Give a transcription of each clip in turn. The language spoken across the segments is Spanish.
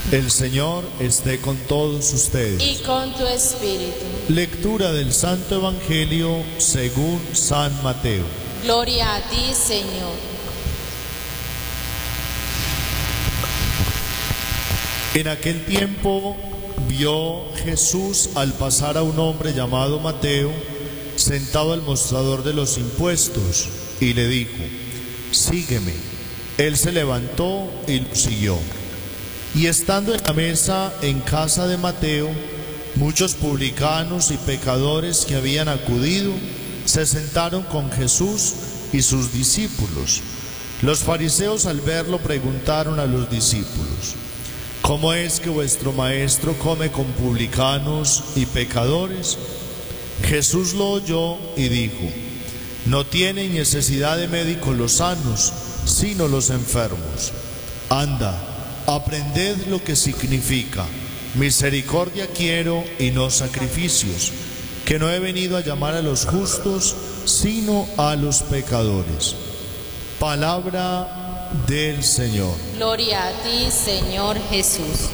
El Señor esté con todos ustedes. Y con tu espíritu. Lectura del Santo Evangelio según San Mateo. Gloria a ti, Señor. En aquel tiempo vio Jesús al pasar a un hombre llamado Mateo, sentado al mostrador de los impuestos, y le dijo: sígueme. Él se levantó y lo siguió. Y estando en la mesa en casa de Mateo, muchos publicanos y pecadores que habían acudido se sentaron con Jesús y sus discípulos. Los fariseos, al verlo, preguntaron a los discípulos: ¿cómo es que vuestro maestro come con publicanos y pecadores? Jesús lo oyó y dijo: no tienen necesidad de médicos los sanos, sino los enfermos. Anda, aprended lo que significa: misericordia quiero y no sacrificios, que no he venido a llamar a los justos, sino a los pecadores. Palabra del Señor. Gloria a ti, Señor Jesús.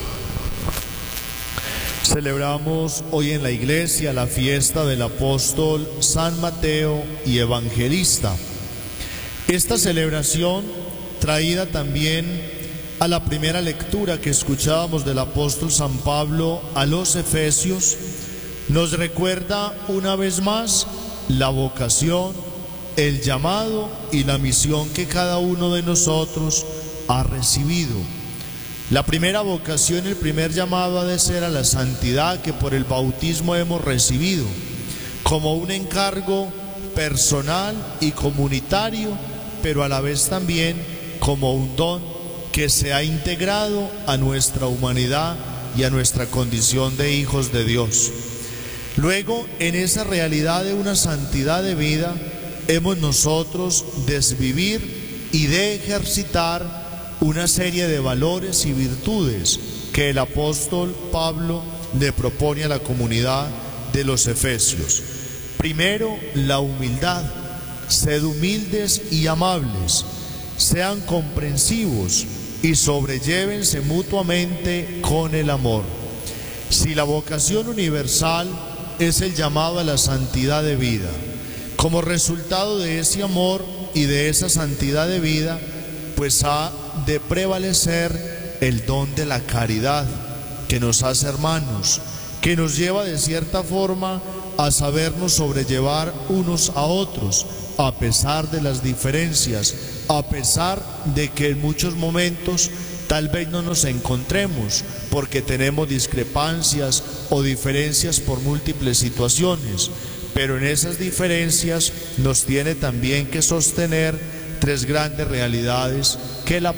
Celebramos hoy en la iglesia la fiesta del apóstol San Mateo y evangelista. Esta celebración, traída también a la primera lectura que escuchábamos del apóstol San Pablo a los Efesios, nos recuerda una vez más la vocación, el llamado y la misión que cada uno de nosotros ha recibido. La primera vocación, el primer llamado ha de ser a la santidad que por el bautismo hemos recibido, como un encargo personal y comunitario, pero a la vez también como un don que se ha integrado a nuestra humanidad y a nuestra condición de hijos de Dios. Luego, en esa realidad de una santidad de vida, hemos nosotros de vivir y de ejercitar una serie de valores y virtudes que el apóstol Pablo le propone a la comunidad de los Efesios. Primero, la humildad. Sed humildes y amables, sean comprensivos y sobrellévense mutuamente con el amor. Si la vocación universal es el llamado a la santidad de vida, como resultado de ese amor y de esa santidad de vida, pues ha de prevalecer el don de la caridad, que nos hace hermanos, que nos lleva de cierta forma a sabernos sobrellevar unos a otros, a pesar de las diferencias, a pesar de que en muchos momentos tal vez no nos encontremos porque tenemos discrepancias o diferencias por múltiples situaciones, pero en esas diferencias nos tiene también que sostener tres grandes realidades que la